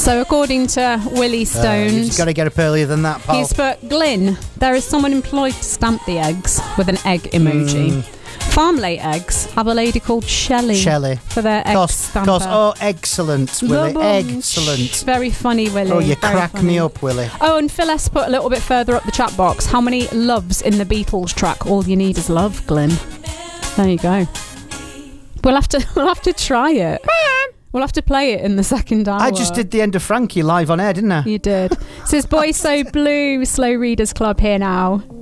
So according to Willie Stones, you've got to get up earlier than that, pal. he's put, Glyn, there is someone employed to stamp the eggs with an egg emoji. Farm-laid eggs have a lady called Shelley for their egg stamper. Oh, excellent, Willie. Excellent. Very funny, Willie. Oh, you Very crack funny. me up, Willie. Oh, and Phil S. put a little bit further up the chat box. How many loves in the Beatles track? All you need is love, Glyn. There you go. We'll have to try it. We'll have to play it in the second hour. I just did the end of Frankie live on air, didn't I? You did. Says Boy So Blue, Slow Readers Club here now.